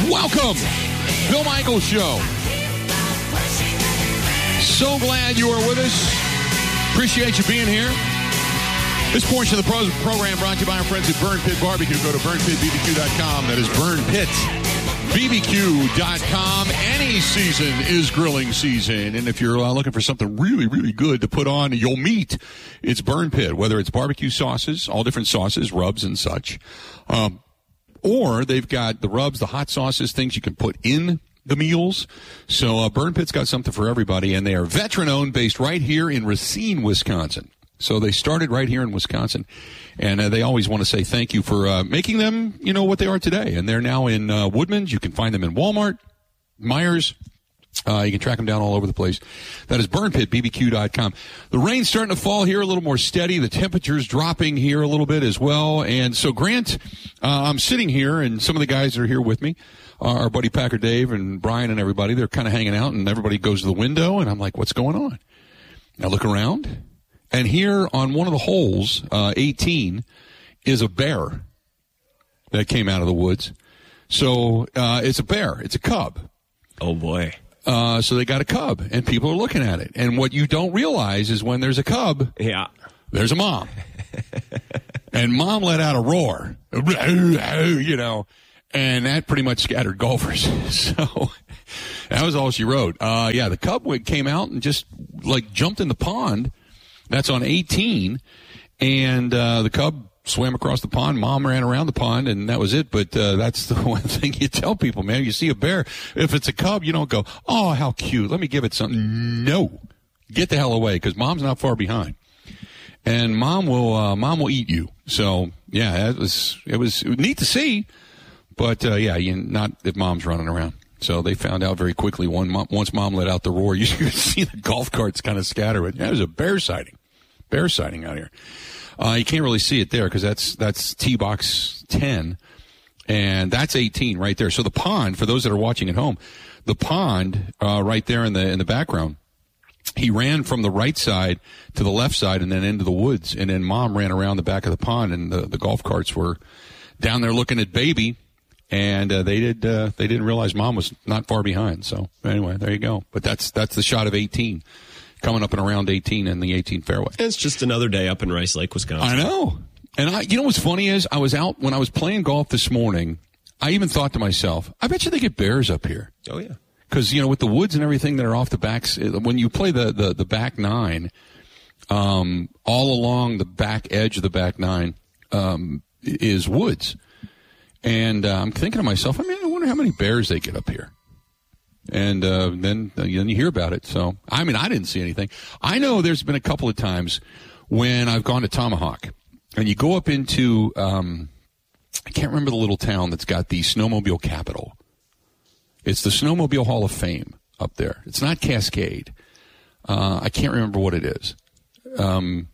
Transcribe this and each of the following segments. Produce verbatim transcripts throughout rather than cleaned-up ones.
Welcome, Bill Michaels Show. So glad you are with us. Appreciate you being here. This portion of the pro- program brought to you by our friends at Burn Pit Barbecue. Go to burn pit b b q dot com. That is burn pit b b q dot com. Any season is grilling season. And if you're uh, looking for something really, really good to put on your meat, it's Burn Pit. Whether it's barbecue sauces, all different sauces, rubs and such. Um, or they've got the rubs, the hot sauces, things you can put in the meals. So uh, Burn Pit's got something for everybody. And they are veteran-owned, based right here in Racine, Wisconsin. So they started right here in Wisconsin, and uh, they always want to say thank you for uh, making them, you know, what they are today. And they're now in uh, Woodman's. You can find them in Walmart, Myers. Uh, you can track them down all over the place. That is burn pit b b q dot com. The rain's starting to fall here, a little more steady. The temperature's dropping here a little bit as well. And so, Grant, uh, I'm sitting here, and some of the guys that are here with me, uh, our buddy Packer Dave and Brian and everybody, they're kind of hanging out, and everybody goes to the window, and I'm like, what's going on? I look around. And here on one of the holes, uh, eighteen, is a bear that came out of the woods. So uh, it's a bear. It's a cub. Oh, boy. Uh, so they got a cub, and people are looking at it. And what you don't realize is when there's a cub, yeah, there's a mom. And Mom let out a roar, you know, and that pretty much scattered golfers. So that was all she wrote. Uh, yeah, the cub came out and just, like, jumped in the pond. That's on eighteen, and uh, the cub swam across the pond. Mom ran around the pond, and that was it. But uh, that's the one thing you tell people, man. You see a bear, if it's a cub, you don't go, oh, how cute, let me give it something. No. Get the hell away, because Mom's not far behind. And Mom will uh, Mom will eat you. So, yeah, it was, it was neat to see. But, uh, yeah, you, not if Mom's running around. So they found out very quickly. One mom, once Mom let out the roar, you could see the golf carts kind of scatter. But yeah, there's a bear sighting, bear sighting out here. Uh, you can't really see it there because that's that's tee box ten, and that's eighteen right there. So the pond, for those that are watching at home, the pond uh, right there in the in the background. He ran from the right side to the left side and then into the woods, and then Mom ran around the back of the pond, and the, the golf carts were down there looking at baby. And uh, they did. Uh, they didn't realize Mom was not far behind. So anyway, there you go. But that's that's the shot of eighteen, coming up and around eighteen in the eighteen fairway. It's just another day up in Rice Lake, Wisconsin. I know. And I, you know what's funny is I was out when I was playing golf this morning. I even thought to myself, I bet you they get bears up here. Oh yeah. Because you know with the woods and everything that are off the backs, when you play the the, the back nine, um, all along the back edge of the back nine um, is woods. And uh, I'm thinking to myself, I mean, I wonder how many bears they get up here. And uh, then, uh, then you hear about it. So, I mean, I didn't see anything. I know there's been a couple of times when I've gone to Tomahawk, and you go up into, um, I can't remember the little town that's got the snowmobile capital. It's the Snowmobile Hall of Fame up there. It's not Cascade. Uh, I can't remember what it is. Um,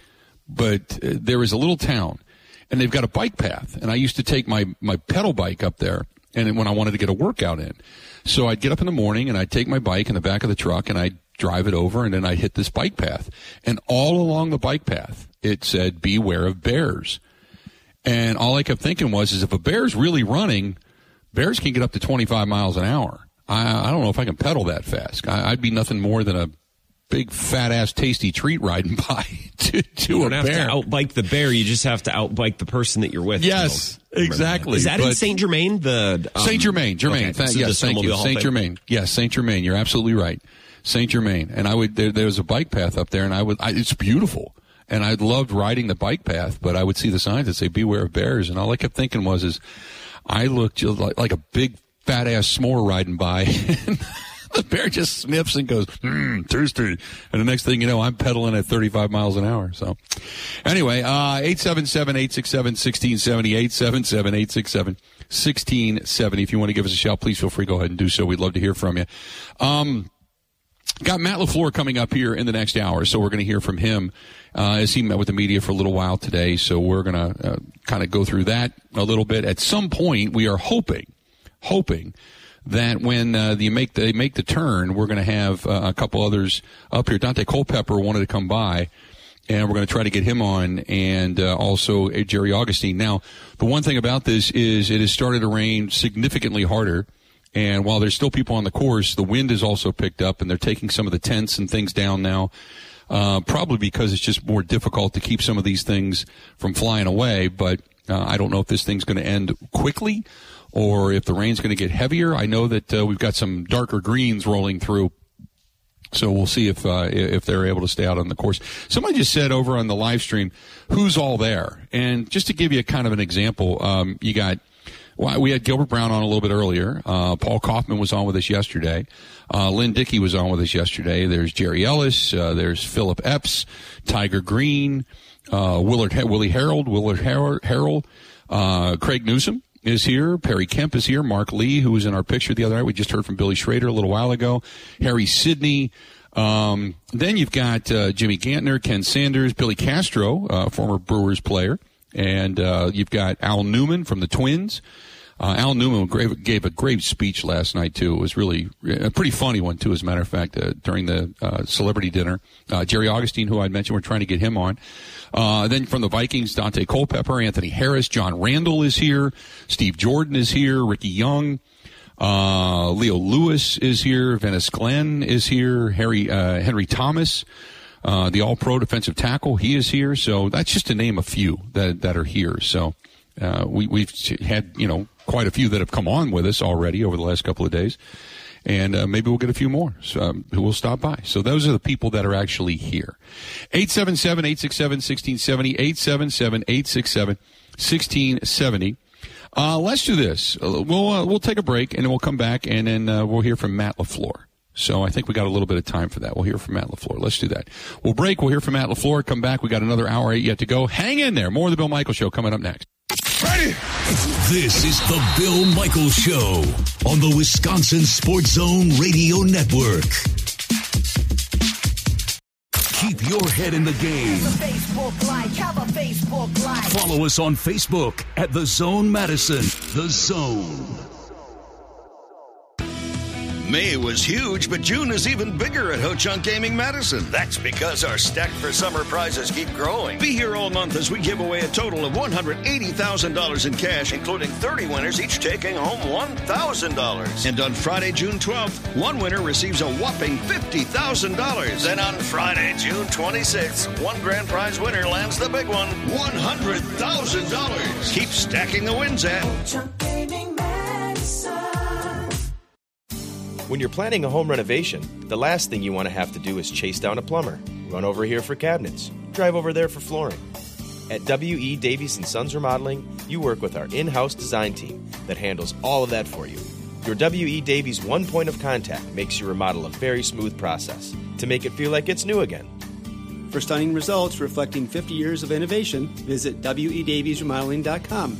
but uh, there is a little town. And they've got a bike path. And I used to take my, my pedal bike up there and when I wanted to get a workout in. So I'd get up in the morning and I'd take my bike in the back of the truck and I'd drive it over and then I'd hit this bike path. And all along the bike path, it said, beware of bears. And all I kept thinking was, is if a bear's really running, bears can get up to twenty-five miles an hour. I, I don't know if I can pedal that fast. I, I'd be nothing more than a big fat ass tasty treat riding by to, to you don't a have bear. to outbike the bear. You just have to outbike the person that you're with. Yes, exactly. That. Is that but in Saint Germain? The um, Saint Germain, Germain. Okay. Th- So yes, thank you, Saint Germain. Yes, Saint Germain. You're absolutely right, Saint Germain. And I would there, there was a bike path up there, and I would. I, it's beautiful, and I loved riding the bike path. But I would see the signs that say "Beware of bears," and all I kept thinking was, "Is I looked just like, like a big fat ass s'more riding by." The bear just sniffs and goes, hmm, Tuesday. And the next thing you know, I'm pedaling at thirty-five miles an hour. So anyway, uh, eight seven seven, eight six seven, one six seven zero, eight seven seven, eight six seven, one six seven zero. If you want to give us a shout, please feel free. Go ahead and do so. We'd love to hear from you. Um, got Matt LaFleur coming up here in the next hour. So we're going to hear from him, uh, as he met with the media for a little while today. So we're going to uh, kind of go through that a little bit. At some point, we are hoping, hoping, that when uh, you make the, they make the turn, we're going to have uh, a couple others up here. Dante Culpepper wanted to come by and we're going to try to get him on, and uh, also uh, Jerry Augustine. Now, the one thing about this is it has started to rain significantly harder, and while there's still people on the course, the wind has also picked up, and they're taking some of the tents and things down now, uh, probably because it's just more difficult to keep some of these things from flying away, but uh, I don't know if this thing's going to end quickly or if the rain's going to get heavier. I know that uh, we've got some darker greens rolling through, so we'll see if uh, if they're able to stay out on the course. Somebody just said over on the live stream, who's all there? And just to give you a kind of an example, um, you got, well, we had Gilbert Brown on a little bit earlier. Uh, Paul Kaufman was on with us yesterday. Uh, Lynn Dickey was on with us yesterday. There's Jerry Ellis. Uh, there's Philip Epps, Tiger Green, uh, Willard, Willie Harold, Willard Harold, uh, Craig Newsom is here. Perry Kemp is here. Mark Lee, who was in our picture the other night. We just heard from Billy Schrader a little while ago. Harry Sidney. Um, then you've got uh, Jimmy Gantner, Ken Sanders, Billy Castro, uh, former Brewers player. And uh, you've got Al Newman from the Twins. Uh, Al Newman gave, gave a great speech last night, too. It was really a pretty funny one, too, as a matter of fact, uh, during the uh, celebrity dinner. Uh, Jerry Augustine, who I mentioned, we're trying to get him on. Uh, then from the Vikings, Dante Culpepper, Anthony Harris, John Randall is here. Steve Jordan is here. Ricky Young. Uh, Leo Lewis is here. Venice Glenn is here. Harry, uh, Henry Thomas, uh, the all-pro defensive tackle, he is here. So that's just to name a few that, that are here. So, uh, we, we've had, you know, quite a few that have come on with us already over the last couple of days. And uh, maybe we'll get a few more so, um, who will stop by. So those are the people that are actually here. eight seven seven, eight six seven, one six seven zero, eight seven seven, eight six seven, one six seven zero. Uh, let's do this. We'll uh, we'll take a break, and then we'll come back, and then uh, we'll hear from Matt LaFleur. So I think we got a little bit of time for that. We'll hear from Matt LaFleur. Let's do that. We'll break. We'll hear from Matt LaFleur. Come back. We got another hour eight yet to go. Hang in there. More of the Bill Michaels Show coming up next. Ready? This is the Bill Michaels Show on the Wisconsin Sports Zone Radio Network. Keep your head in the game. Facebook like, have a Facebook like. Follow us on Facebook at The Zone Madison. The Zone. May was huge, but June is even bigger at Ho-Chunk Gaming Madison. That's because our Stack for Summer prizes keep growing. Be here all month as we give away a total of one hundred eighty thousand dollars in cash, including thirty winners, each taking home one thousand dollars. And on Friday, June twelfth, one winner receives a whopping fifty thousand dollars. And on Friday, June twenty-sixth, one grand prize winner lands the big one, one hundred thousand dollars. Keep stacking the wins at Ho-Chunk Gaming Madison. When you're planning a home renovation, the last thing you want to have to do is chase down a plumber, run over here for cabinets, drive over there for flooring. At W E. Davies and Sons Remodeling, you work with our in-house design team that handles all of that for you. Your W E. Davies one point of contact makes your remodel a very smooth process to make it feel like it's new again. For stunning results reflecting fifty years of innovation, visit W E Davies Remodeling dot com.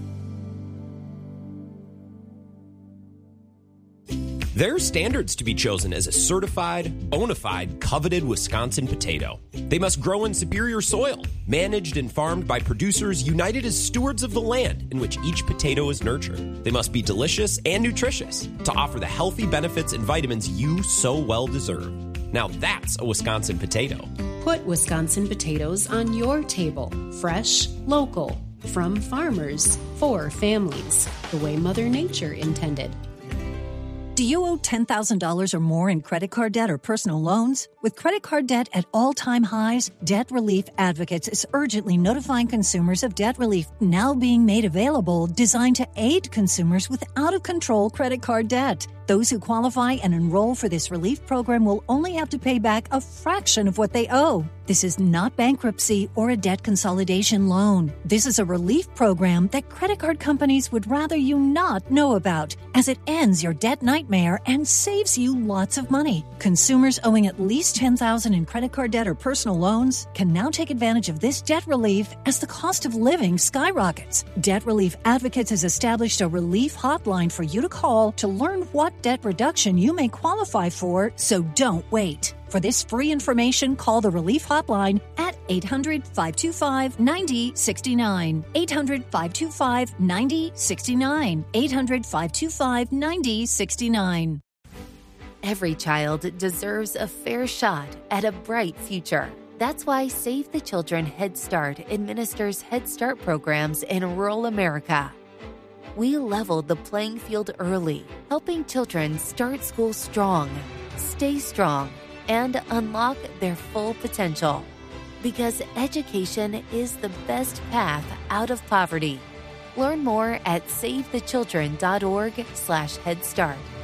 There are standards to be chosen as a certified, bona fide, coveted Wisconsin potato. They must grow in superior soil, managed and farmed by producers united as stewards of the land in which each potato is nurtured. They must be delicious and nutritious to offer the healthy benefits and vitamins you so well deserve. Now that's a Wisconsin potato. Put Wisconsin potatoes on your table. Fresh, local, from farmers, for families, the way Mother Nature intended. Do you owe ten thousand dollars or more in credit card debt or personal loans? With credit card debt at all-time highs, Debt Relief Advocates is urgently notifying consumers of debt relief now being made available, designed to aid consumers with out-of-control credit card debt. Those who qualify and enroll for this relief program will only have to pay back a fraction of what they owe. This is not bankruptcy or a debt consolidation loan. This is a relief program that credit card companies would rather you not know about, as it ends your debt nightmare and saves you lots of money. Consumers owing at least ten thousand dollars in credit card debt or personal loans can now take advantage of this debt relief as the cost of living skyrockets. Debt Relief Advocates has established a relief hotline for you to call to learn what debt reduction you may qualify for, so don't wait. For this free information, call the Relief Hotline at eight hundred, five two five, nine zero six nine. eight hundred, five two five, nine zero six nine. eight hundred, five two five, nine zero six nine. Every child deserves a fair shot at a bright future. That's why Save the Children Head Start administers Head Start programs in rural America. We leveled the playing field early, helping children start school strong, stay strong, and unlock their full potential. Because education is the best path out of poverty. Learn more at savethechildren.org slash Head Start.